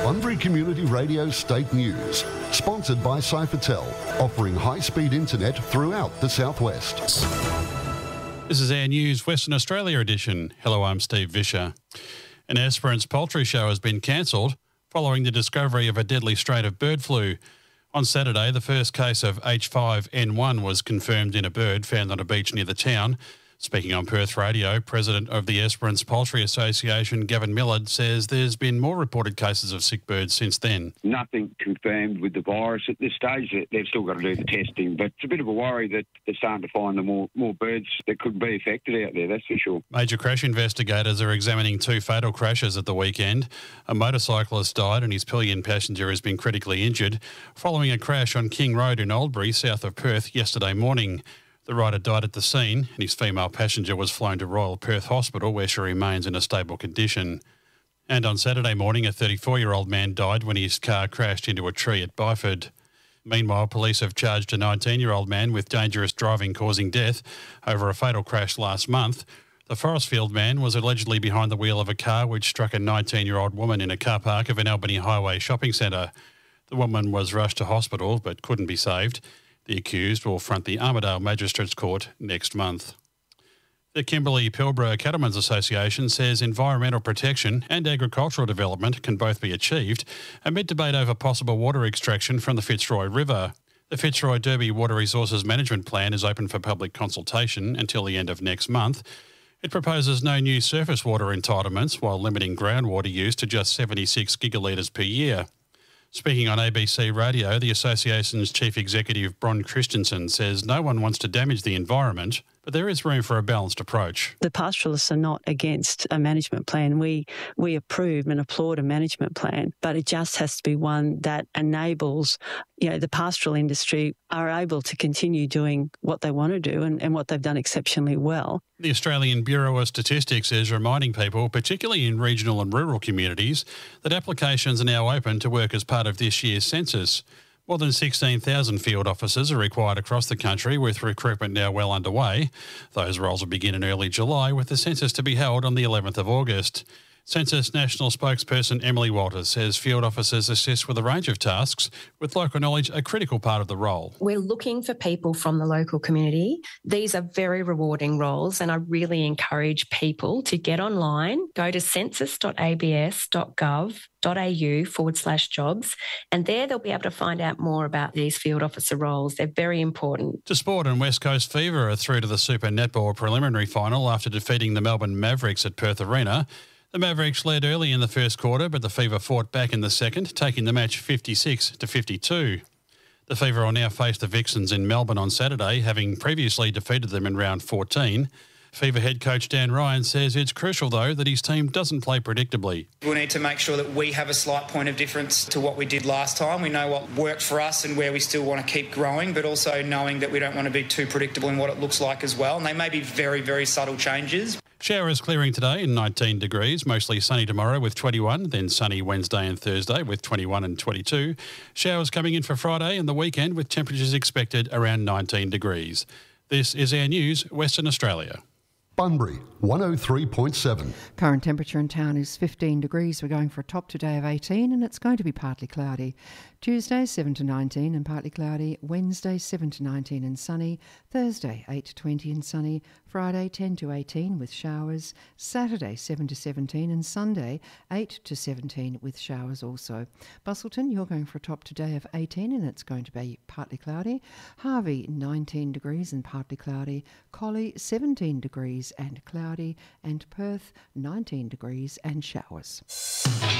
Bunbury Community Radio State News, sponsored by Cyphertel, offering high-speed internet throughout the southwest. This is our News Western Australia edition. Hello, I'm Steve Vischer. An Esperance poultry show has been cancelled following the discovery of a deadly strain of bird flu. On Saturday, the first case of H5N1 was confirmed in a bird found on a beach near the town. Speaking on Perth Radio, President of the Esperance Poultry Association, Gavin Millard, says there's been more reported cases of sick birds since then. Nothing confirmed with the virus at this stage. They've still got to do the testing, but it's a bit of a worry that they're starting to find the more birds that could be affected out there, that's for sure. Major crash investigators are examining 2 fatal crashes at the weekend. A motorcyclist died and his pillion passenger has been critically injured following a crash on King Road in Oldbury, south of Perth, yesterday morning. The rider died at the scene and his female passenger was flown to Royal Perth Hospital where she remains in a stable condition. And on Saturday morning, a 34-year-old man died when his car crashed into a tree at Byford. Meanwhile, police have charged a 19-year-old man with dangerous driving causing death over a fatal crash last month. The Forestfield man was allegedly behind the wheel of a car which struck a 19-year-old woman in a car park of an Albany Highway shopping centre. The woman was rushed to hospital but couldn't be saved. The accused will front the Armidale Magistrates Court next month. The Kimberley-Pilbara Cattlemen's Association says environmental protection and agricultural development can both be achieved amid debate over possible water extraction from the Fitzroy River. The Fitzroy Derby Water Resources Management Plan is open for public consultation until the end of next month. It proposes no new surface water entitlements while limiting groundwater use to just 76 gigalitres per year. Speaking on ABC Radio, the association's chief executive, Bron Christensen, says no one wants to damage the environment, but there is room for a balanced approach. The pastoralists are not against a management plan. We approve and applaud a management plan, but it just has to be one that enables, the pastoral industry are able to continue doing what they want to do and what they've done exceptionally well. The Australian Bureau of Statistics is reminding people, particularly in regional and rural communities, that applications are now open to work as part of this year's census. More than 16,000 field officers are required across the country, with recruitment now well underway. Those roles will begin in early July, with the census to be held on the 11th of August. Census National spokesperson Emily Walters says field officers assist with a range of tasks, with local knowledge a critical part of the role. We're looking for people from the local community. These are very rewarding roles, and I really encourage people to get online, go to census.abs.gov.au/jobs, and there they'll be able to find out more about these field officer roles. They're very important. To sport, and West Coast Fever are through to the Super Netball preliminary final after defeating the Melbourne Mavericks at Perth Arena. The Mavericks led early in the first quarter, but the Fever fought back in the second, taking the match 56-52. The Fever will now face the Vixens in Melbourne on Saturday, having previously defeated them in round 14. Fever head coach Dan Ryan says it's crucial, though, that his team doesn't play predictably. We need to make sure that we have a slight point of difference to what we did last time. We know what worked for us and where we still want to keep growing, but also knowing that we don't want to be too predictable in what it looks like as well. And they may be very, very subtle changes. Showers clearing today in 19 degrees, mostly sunny tomorrow with 21, then sunny Wednesday and Thursday with 21 and 22. Showers coming in for Friday and the weekend with temperatures expected around 19 degrees. This is our News, Western Australia. Bunbury, 103.7. Current temperature in town is 15 degrees. We're going for a top today of 18 and it's going to be partly cloudy. Tuesday 7 to 19 and partly cloudy. Wednesday 7 to 19 and sunny. Thursday 8 to 20 and sunny. Friday 10 to 18 with showers. Saturday 7 to 17 and Sunday 8 to 17 with showers also. Busselton, you're going for a top today of 18 and it's going to be partly cloudy. Harvey 19 degrees and partly cloudy. Collie 17 degrees and cloudy, and Perth 19 degrees and showers.